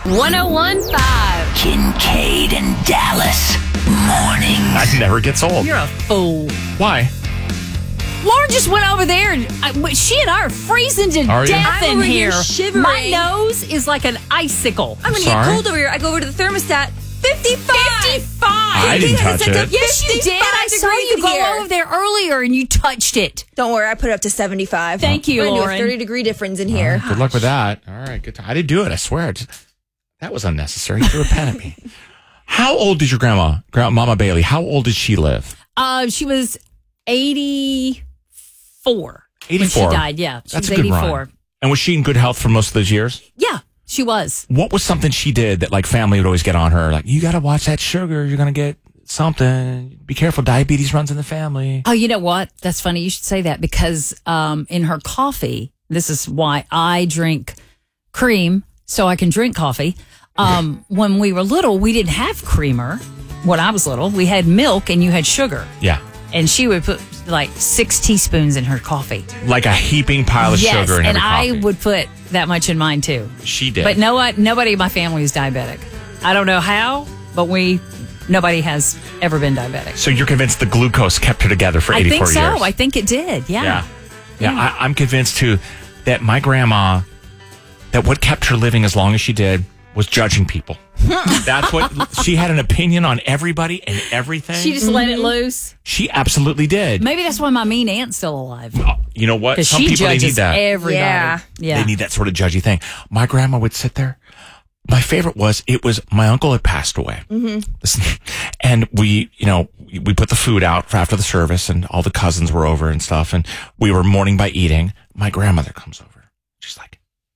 1015. Kincaid and Dallas. Mornings. That never gets old. You're a fool. Why? Lauren just went over there, and she and I are freezing to Are you? death I'm in over here. here shivering. My nose is like an icicle. I'm going to get cold over here. I go over to the thermostat. 55. 55. I didn't touch it. Yes, you did. I saw you go over there earlier, and you touched it. Don't worry, I put it up to 75. Thank you, We're gonna Lauren. do a 30-degree difference in here. Good luck with that. All right, good. I didn't do it. I swear. That was unnecessary. You threw a pen at me. How old did your Mama Bailey? How old did she live? She was 84. 84. When she died, yeah. She That's was a good 84. run. And was she in good health for most of those years? Yeah, she was. What was something she did that like family would always get on her? Like, you got to watch that sugar. You're going to get something. Be careful. Diabetes runs in the family. Oh, you know what? That's funny. You should say that because in her coffee, this is why I drink cream so I can drink coffee. When we were little, we didn't have creamer. When I was little, we had milk and you had sugar. Yeah. And she would put like 6 teaspoons in her coffee. Like a heaping pile of Yes, sugar in and every I coffee. would put that much in mine too. She did. But no, nobody in my family is diabetic. I don't know how, but nobody has ever been diabetic. So you're convinced the glucose kept her together for 84 I think so. years? I think it did. Yeah. I'm convinced too that my grandma, that what kept her living as long as she did was judging people. That's what she had an opinion on everybody and everything. She just let it loose. She absolutely did. Maybe that's why my mean aunt's still alive. You know what? Because Some she people they need judges that. everybody. Yeah. Yeah. They need that sort of judgy thing. My grandma would sit there. My favorite was my uncle had passed away. Mm-hmm. And we put the food out for after the service and all the cousins were over and stuff. And we were mourning by eating. My grandmother comes over. She's like,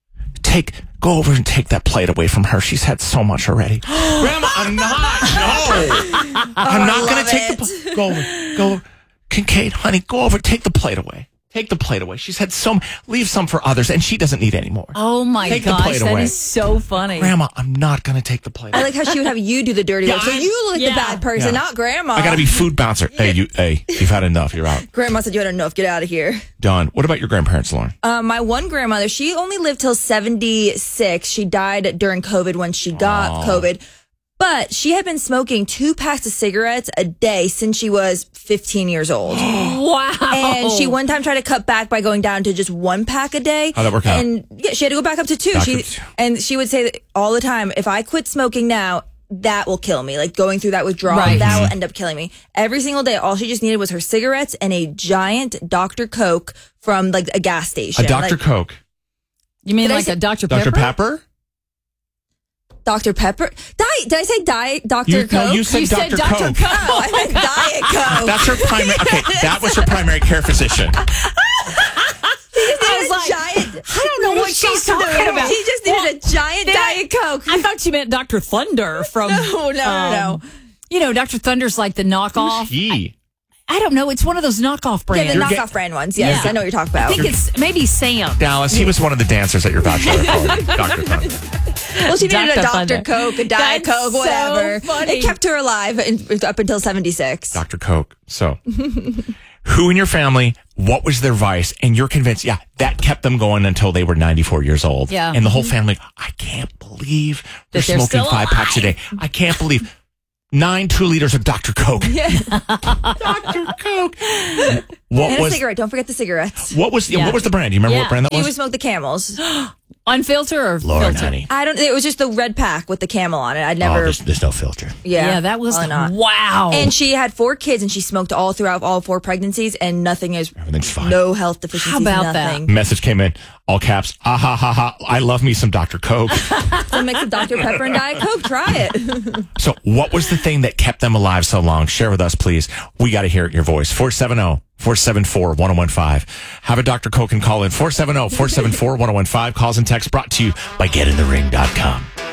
go over and take that plate away from her. She's had so much already. Grandma, I'm not. No. I'm not going to take the plate. Go over. Kincaid, honey, go over. Take the plate away. Take the plate away. She's had leave some for others, and she doesn't need any more. Oh my Take the gosh, plate that away. is so funny. Grandma, I'm not going to take the plate I away. like how she would have you do the dirty work. So you look like Yeah. the bad person, Yeah. not Grandma. I got to be food bouncer. Hey, you've had enough. You're out. Grandma said you had enough. Get out of here. Done. What about your grandparents, Lauren? My one grandmother, she only lived till 76. She died during COVID when she got COVID. But she had been smoking 2 packs of cigarettes a day since she was 15 years old. Wow. And she one time tried to cut back by going down to just 1 pack a day. How'd that work out? And yeah, she had to go back up to 2. Back up to 2. And she would say that all the time, if I quit smoking now, that will kill me. Like going through that withdrawal, Right. that will end up killing me. Every single day, all she just needed was her cigarettes and a giant Dr. Coke from like a gas station. A Dr. Like, Coke. You mean Did I like say- a Dr. Pepper? Dr. Pepper? Dr. Pepper? Did I say Diet Dr. No, Coke? you said You said Dr. Dr. Coke. Coke. Oh, I meant Diet Coke. That's her primary. Okay, that was her primary care physician. I was like, giant. I don't know what she's talking about. She just needed a giant Diet Coke. I thought you meant Dr. Thunder from. No. You know, Dr. Thunder's like the knockoff. He. I don't know. It's one of those knockoff Yeah, brands. the You're knockoff brand ones. Yes, Yeah. I know what you're talking about. I think it's maybe Sam. Dallas, he was one of the dancers at your bachelor party. Dr. Thunder. Well, she needed a Dr. Dr. Thunder. Coke, a Diet That's Coke, so whatever. funny. It kept her alive up until 76. Dr. Coke. So, who in your family, what was their vice? And you're convinced, yeah, that kept them going until they were 94 years old. Yeah. And the whole family, I can't believe they're That they're smoking still 5 packs a day. I can't believe 9 2 liters of Dr. Coke. Dr. Coke. What And a was cigarette. Don't forget the cigarettes. what was the brand? Do you remember Yeah. what brand that He was? would smoke the Camels. Unfiltered or Lauren, filtered? honey. It was just the red pack with the camel on it. I'd never. There's no filter. Yeah, that was probably not. wow. And she had 4 kids, and she smoked all throughout all 4 pregnancies, and nothing is. Everything's fine. No health deficiencies. How about that? nothing. Message came in, all caps. Ah ha ha ha. I love me some Dr. Coke. So mix of Dr. Pepper and Diet Coke. Try it. So, what was the thing that kept them alive so long? Share with us, please. We got to hear it in your voice. 470-474-1015. Have a Dr. Coke and call in. 470-474-1015. Calls and texts brought to you by GetInTheRing.com.